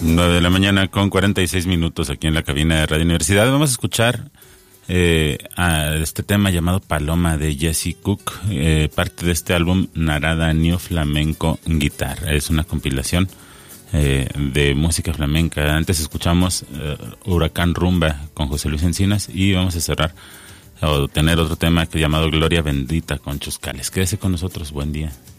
9 de la mañana con 46 minutos aquí en la cabina de Radio Universidad. Vamos a escuchar a este tema llamado Paloma de Jesse Cook, parte de este álbum Narada New Flamenco Guitar. Es una compilación de música flamenca. Antes escuchamos Huracán Rumba con José Luis Encinas y vamos a cerrar o tener otro tema que llamado Gloria Bendita con Chuscales. Quédese con nosotros, buen día.